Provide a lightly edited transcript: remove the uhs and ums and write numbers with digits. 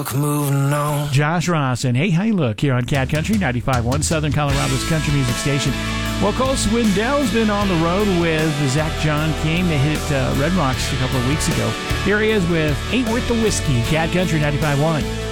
Moving on. Josh Ross and Hey How You Look here on Cat Country 95.1, Southern Colorado's country music station. Well, Cole Swindell's been on the road with Zach John King. They hit Red Rocks a couple of weeks ago. Here he is with Ain't Worth the Whiskey, Cat Country 95.1.